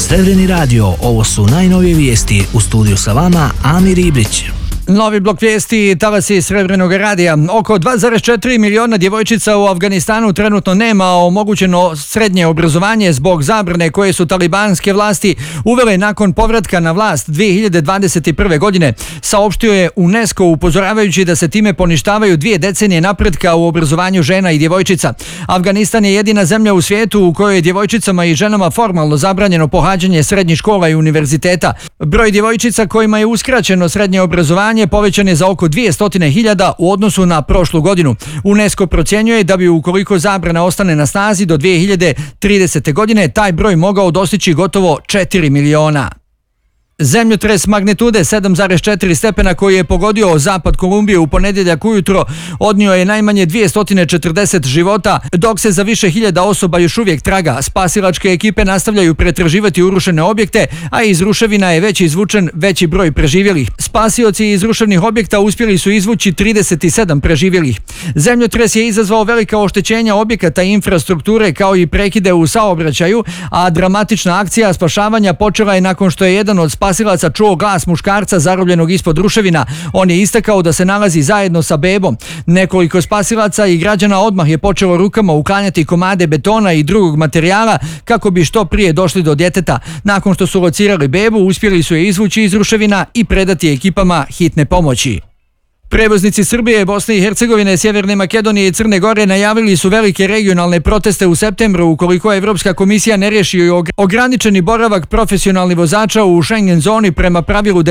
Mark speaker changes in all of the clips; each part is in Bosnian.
Speaker 1: Srebreni radio, ovo su najnovije vijesti. U studiju sa vama Amir Ibrić.
Speaker 2: Novi blok vijesti talasi Srebrenog radija. Oko 2,4 miliona djevojčica u Afganistanu trenutno nema omogućeno srednje obrazovanje zbog zabrane koje su talibanske vlasti uvele nakon povratka na vlast 2021. godine, saopštio je UNESCO upozoravajući da se time poništavaju 2 decenije napretka u obrazovanju žena i djevojčica. Afganistan je jedina zemlja u svijetu u kojoj je djevojčicama i ženama formalno zabranjeno pohađanje srednjih škola i univerziteta. Broj djevojčica kojima je uskraćeno srednje obrazovanje povećan je za oko 200.000 u odnosu na prošlu godinu. UNESCO procjenjuje da bi, ukoliko zabrana ostane na snazi do 2030. godine, taj broj mogao dostići gotovo 4 miliona. Zemljotres magnitude 7,4 stepena koji je pogodio zapad Kolumbije u ponedjeljak ujutro odnio je najmanje 240 života, dok se za više hiljada osoba još uvijek traga. Spasilačke ekipe nastavljaju pretraživati urušene objekte, a iz ruševina je već izvučen veći broj preživjelih. Spasioci iz ruševnih objekta uspjeli su izvući 37 preživjelih. Zemljotres je izazvao velika oštećenja objekata i infrastrukture kao i prekide u saobraćaju, a dramatična akcija spašavanja počela je nakon što je jedan od spasilaca čuo glas muškarca zarobljenog ispod ruševina. On je istakao da se nalazi zajedno sa bebom. Nekoliko spasilaca i građana odmah je počelo rukama uklanjati komade betona i drugog materijala kako bi što prije došli do djeteta. Nakon što su locirali bebu, uspjeli su je izvući iz ruševina i predati ekipama hitne pomoći. Prevoznici Srbije, Bosne i Hercegovine, Sjeverne Makedonije i Crne Gore najavili su velike regionalne proteste u septembru ukoliko Evropska komisija ne riješi ograničeni boravak profesionalnih vozača u Schengen zoni prema pravilu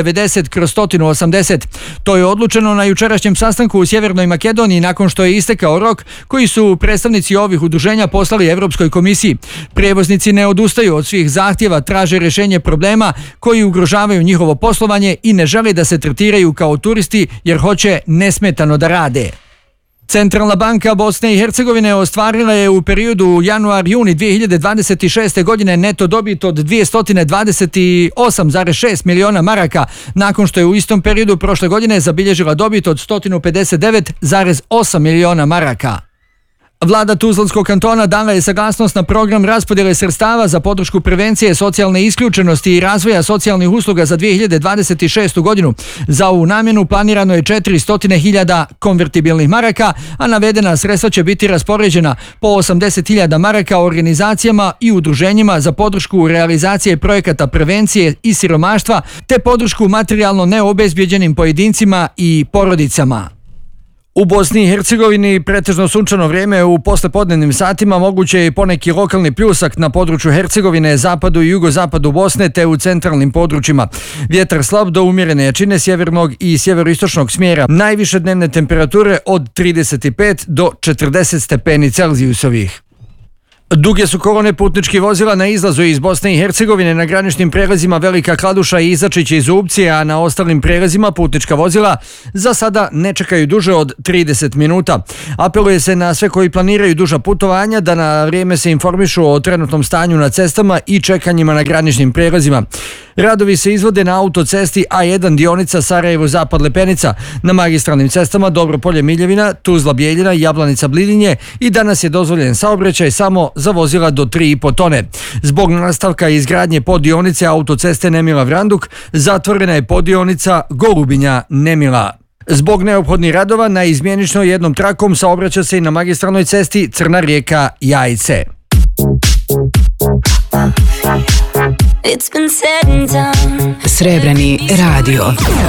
Speaker 2: 90/180. To je odlučeno na jučerašnjem sastanku u Sjevernoj Makedoniji nakon što je istekao rok koji su predstavnici ovih udruženja poslali Evropskoj komisiji. Prevoznici ne odustaju od svih zahtjeva, traže rješenje problema koji ugrožavaju njihovo poslovanje i ne žele da se tretiraju kao turisti jer hoće nesmetano da rade. Centralna banka Bosne i Hercegovine ostvarila je u periodu januar-juni 2026. godine neto dobit od 228,6 miliona maraka, nakon što je u istom periodu prošle godine zabilježila dobit od 159,8 miliona maraka. Vlada Tuzlanskog kantona dala je saglasnost na program raspodjele sredstava za podršku prevencije socijalne isključenosti i razvoja socijalnih usluga za 2026. godinu. Za ovu namjenu planirano je 400.000 konvertibilnih maraka, a navedena sredstva će biti raspoređena po 80.000 maraka organizacijama i udruženjima za podršku realizacije projekata prevencije i siromaštva te podršku materijalno neobezbijeđenim pojedincima i porodicama. U Bosni i Hercegovini pretežno sunčano vrijeme u poslepodnevnim satima, moguće je i poneki lokalni pljusak na području Hercegovine, zapadu i jugozapadu Bosne te u centralnim područjima. Vjetar slab do umjerene jačine sjevernog i sjeveroistočnog smjera. Najviše dnevne temperature od 35 do 40 stepeni Celzijusovih. Duge su kolone putničkih vozila na izlazu iz Bosne i Hercegovine na graničnim prelazima Velika Kladuša i Izačić i Zubci, a na ostalim prelazima putnička vozila za sada ne čekaju duže od 30 minuta. Apeluje se na sve koji planiraju duža putovanja da na vrijeme se informišu o trenutnom stanju na cestama i čekanjima na graničnim prelazima. Radovi se izvode na autocesti A1 dionica Sarajevo-Zapad Lepenica, na magistralnim cestama Dobropolje Miljevina, Tuzla Bijeljina i Jablanica Blidinje i danas je dozvoljen saobraćaj samo za vozila do 3,5 tone. Zbog nastavka izgradnje poddionice autoceste Nemila Vranduk zatvorena je poddionica Golubinja Nemila. Zbog neophodnih radova na izmjenično jednom trakom saobraća se i na magistralnoj cesti Crna Rijeka Jajce.
Speaker 3: Srebreni radio.